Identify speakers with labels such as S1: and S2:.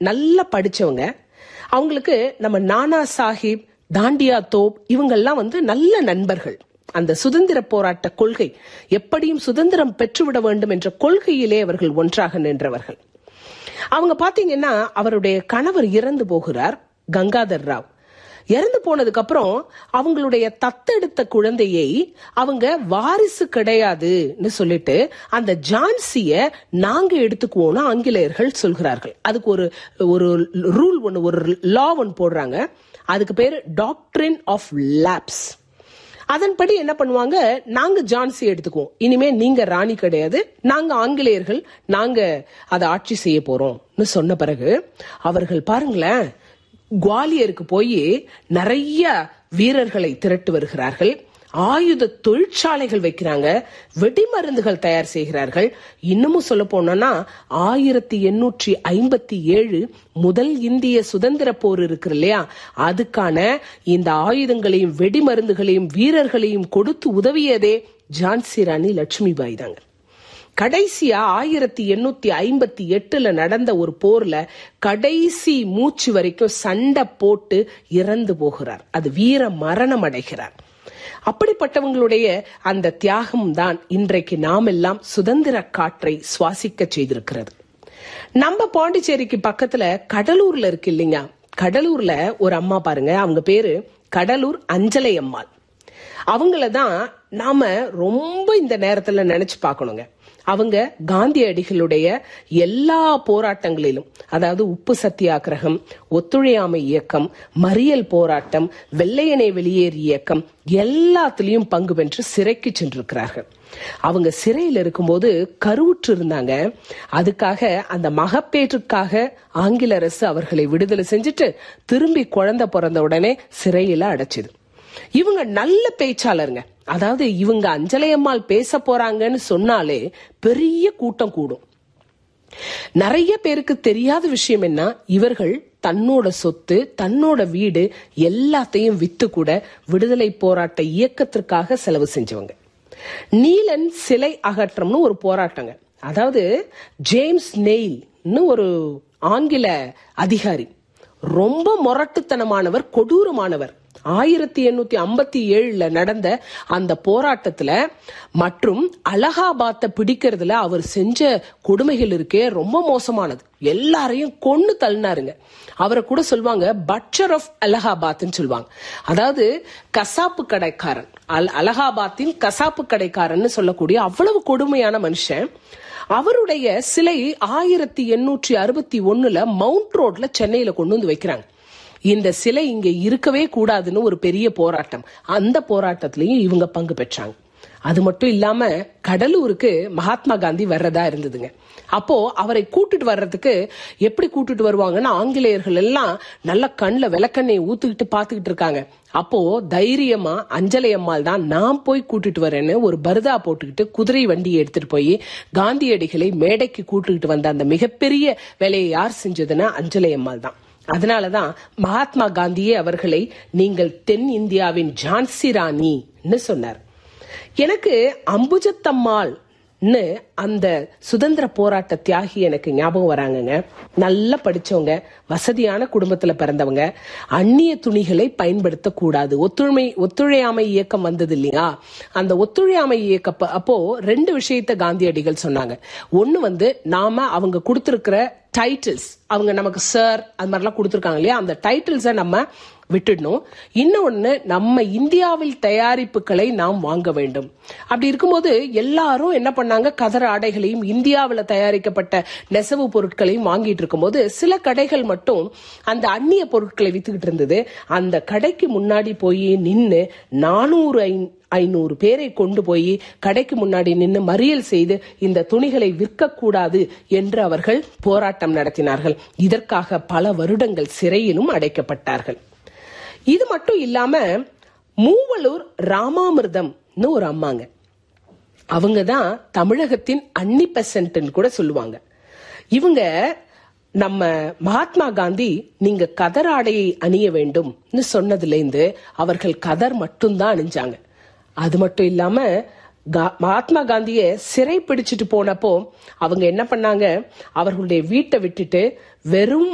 S1: நல்லா படிச்சவங்க. அவங்களுக்கு நம்ம நானா சாஹிப், தாண்டியா தோப் இவங்கெல்லாம் நல்ல நண்பர்கள். அந்த சுதந்திர போராட்ட கொள்கை, எப்படியும் சுதந்திரம் பெற்றுவிட வேண்டும் என்ற கொள்கையிலே அவர்கள் ஒன்றாக நின்றவர்கள். அவங்க பாத்தீங்கன்னா அவருடைய கணவர் இறந்து போகிறார், கங்காதர் ராவ். இறந்து போனதுக்கு அப்புறம் அவங்களுடைய தத்தெடுத்த குழந்தையை அவங்க வாரிசு கிடையாதுன்னு சொல்லிட்டு அந்த ஜான்சிய நாங்க எடுத்துக்குவோம்னு ஆங்கிலேயர்கள் சொல்கிறார்கள். அதுக்கு ஒரு ரூல் ஒன்னு, ஒரு லா ஒன்னு போடுறாங்க. அதுக்கு பேரு டாக்ட்ரின் ஆஃப் லேப்ஸ். அதன்படி என்ன பண்ணுவாங்க, நாங்க ஜான்சி எடுத்துக்குவோம், இனிமே நீங்க ராணி கிடையாது, நாங்க ஆங்கிலேயர்கள், நாங்க அதை ஆட்சி செய்ய போறோம்னு சொன்ன பிறகு அவர்கள் பாருங்களேன், குவாலியருக்கு போய் நிறைய வீரர்களை திரட்டு வருகிறார்கள், ஆயுத தொழிற்சாலைகள் வைக்கிறாங்க, வெடிமருந்துகள் தயார் செய்கிறார்கள். இன்னமும் சொல்ல போனா 1857 முதல் இந்திய சுதந்திர போர் இருக்கு இல்லையா, அதுக்கான இந்த ஆயுதங்களையும் வெடிமருந்துகளையும் வீரர்களையும் கொடுத்து உதவியதே ஜான்சி ராணி லட்சுமிபாய் தாங்க. கடைசியா 1858 நடந்த ஒரு போர்ல கடைசி மூச்சு வரைக்கும் சண்டை போட்டு இறந்து போகிறார். அது வீர மரணம் அடைகிறார். அப்படிப்பட்டவங்களுடைய அந்த தியாகம் தான் இன்றைக்கு நாம் எல்லாம் சுதந்திர காற்றை சுவாசிக்க செய்திருக்கிறது. நம்ம பாண்டிச்சேரிக்கு பக்கத்துல கடலூர்ல இருக்கு இல்லைங்க, கடலூர்ல ஒரு அம்மா பாருங்க, அவங்க பேரு கடலூர் அஞ்சலை அம்மாள். அவங்களதான் நாம ரொம்ப இந்த நேரத்துல நினைச்சு பார்க்கணுங்க. அவங்க காந்தியடிகளுடைய எல்லா போராட்டங்களிலும், அதாவது உப்பு சத்தியாகிரகம், ஒத்துழையாமை இயக்கம், மறியல் போராட்டம், வெள்ளையனே வெளியேறு இயக்கம் எல்லாத்திலையும் பங்கு பெற்று சிறைக்கு சென்றிருக்கிறார்கள். அவங்க சிறையில் இருக்கும்போது கருவுற்று இருந்தாங்க. அதுக்காக அந்த மகப்பேற்றுக்காக ஆங்கில அரசு அவர்களை விடுதலை செஞ்சுட்டு திரும்பி குழந்தை பிறந்த உடனே சிறையில அடைச்சது. இவங்க நல்ல பேச்சாளருங்க. அதாவது இவங்க அஞ்சலையம்மாள் பேச போறாங்கன்னு சொன்னாலே பெரிய கூட்டம் கூடும். நிறைய பேருக்கு தெரியாத விஷயம் என்ன, இவர்கள் தன்னோட சொத்து, தன்னோட வீடு எல்லாத்தையும் வித்து கூட விடுதலை போராட்ட இயக்கத்திற்காக செலவு செஞ்சவங்க. நீலன் சிலை அகற்றம்னு ஒரு போராட்டங்க. அதாவது ஜேம்ஸ் நெயில் ஒரு ஆங்கில அதிகாரி, ரொம்ப முரட்டுத்தனமானவர், கொடூரமானவர். 1857 நடந்த அந்த போராட்டத்துல மற்றும் அலகாபாத்தை பிடிக்கிறதுல அவர் செஞ்ச கொடுமைகள் இருக்கே ரொம்ப மோசமானது. எல்லாரையும் கொன்னு தள்ளினாருங்க. அவரை கூட சொல்லுவாங்க பட்சர் ஆஃப் அலகாபாத்னு சொல்லுவாங்க. அதாவது கசாப்பு கடைக்காரன், அலகாபாத்தின் கசாப்பு கடைக்காரன் சொல்லக்கூடிய அவ்வளவு கொடுமையான மனுஷன். அவருடைய சிலை 1861 மவுண்ட் ரோட்ல சென்னையில கொண்டு வந்து வைக்கிறாங்க. இந்த சிலை இங்க இருக்கவே கூடாதுன்னு ஒரு பெரிய போராட்டம். அந்த போராட்டத்திலையும் இவங்க பங்கு பெற்றாங்க. அது மட்டும் இல்லாம கடலூருக்கு மகாத்மா காந்தி வர்றதா இருந்ததுங்க. அப்போ அவரை கூட்டிட்டு வர்றதுக்கு எப்படி கூட்டிட்டு வருவாங்கன்னா, ஆங்கிலேயர்கள் எல்லாம் நல்ல கண்ணுல விளக்கெண்ணெய் ஊத்துக்கிட்டு பாத்துக்கிட்டு இருக்காங்க. அப்போ தைரியமா அஞ்சலை அம்மாள் தான் நான் போய் கூட்டிட்டு வரேன்னு ஒரு பருதா போட்டுக்கிட்டு குதிரை வண்டியை எடுத்துட்டு போய் காந்தியடிகளை மேடைக்கு கூட்டிட்டு வந்த அந்த மிகப்பெரிய வேலையை யார் செஞ்சதுன்னா அஞ்சலை அம்மாள் தான். அதனாலதான் மகாத்மா காந்தியே அவர்களை நீங்கள் தென் இந்தியாவின் ஜான்சி ராணின்னு சொன்னார். எனக்கு அம்புஜத்தம்மாள் அந்த சுதந்திர போராட்ட தியாகி எனக்கு ஞாபகம் வராங்க. நல்லா படிச்சவங்க, வசதியான குடும்பத்துல பிறந்தவங்க, அந்நிய துணிகளை பயன்படுத்த கூடாது. ஒத்துழையாமை இயக்கம் வந்தது இல்லையா, அந்த ஒத்துழையாமை இயக்க அப்போ 2 விஷயத்த காந்தியடிகள் சொன்னாங்க. ஒண்ணு நாம அவங்க கொடுத்திருக்கிற டைட்டில்ஸ், அவங்க நமக்கு சார் அது மாதிரிலாம் கொடுத்திருக்காங்க இல்லையா, அந்த டைட்டில்ஸை நம்ம விட்டுடணும். இன்னொன்னு, நம்ம இந்தியாவில் தயாரிப்புகளை நாம் வாங்க வேண்டும். அப்படி இருக்கும்போது எல்லாரும் என்ன பண்ணாங்க, கதர் ஆடைகளையும் இந்தியாவில் தயாரிக்கப்பட்ட நெசவு பொருட்களையும் வாங்கிட்டு இருக்கும்போது சில கடைகள் மட்டும் அந்த அந்நிய பொருட்களை வித்துக்கிட்டு இருந்தது. அந்த கடைக்கு முன்னாடி போய் நின்று 400-500 பேரை கொண்டு போய் கடைக்கு முன்னாடி நின்று மறியல் செய்து இந்த துணிகளை விற்க கூடாது என்று அவர்கள் போராட்டம் நடத்தினார்கள். இதற்காக பல வருடங்கள் சிறையிலும் அடைக்கப்பட்டார்கள். இது மட்டும் இல்லாம மூவலூர் ராமாமிர்தம் ஒரு அம்மாங்க, அவங்கதான் தமிழகத்தின் அன்னி பெசன்ட் கூட சொல்லுவாங்க. இவங்க நம்ம மகாத்மா காந்தி நீங்க கதர் ஆடையை அணிய வேண்டும் சொன்னதுல இருந்து அவர்கள் கதர் மட்டும்தான் அணிஞ்சாங்க. அது மட்டும் இல்லாம மகாத்மா காந்திய சிறை பிடிச்சிட்டு போனப்போ அவங்க என்ன பண்ணாங்க, அவர்களுடைய வீட்டை விட்டுட்டு வெறும்